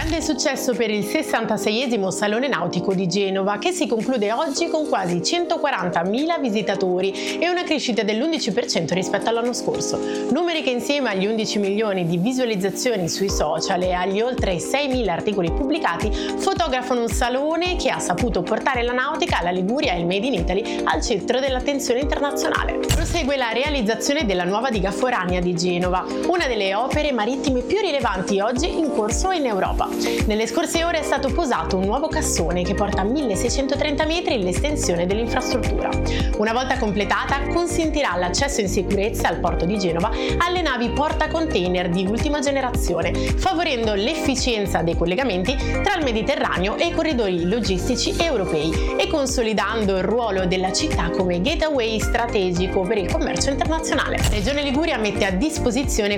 Grande successo per il 66esimo Salone Nautico di Genova, che si conclude oggi con quasi 140.000 visitatori e una crescita dell'11% rispetto all'anno scorso. Numeri che insieme agli 11 milioni di visualizzazioni sui social e agli oltre 6.000 articoli pubblicati fotografano un salone che ha saputo portare la nautica, la Liguria e il Made in Italy al centro dell'attenzione internazionale. Prosegue la realizzazione della nuova diga foranea di Genova, una delle opere marittime più rilevanti oggi in corso in Europa. Nelle scorse ore è stato posato un nuovo cassone che porta a 1630 metri l'estensione dell'infrastruttura. Una volta completata, consentirà l'accesso in sicurezza al porto di Genova alle navi portacontainer di ultima generazione, favorendo l'efficienza dei collegamenti tra il Mediterraneo e i corridoi logistici europei e consolidando il ruolo della città come gateway strategico per il commercio internazionale. Regione Liguria mette a disposizione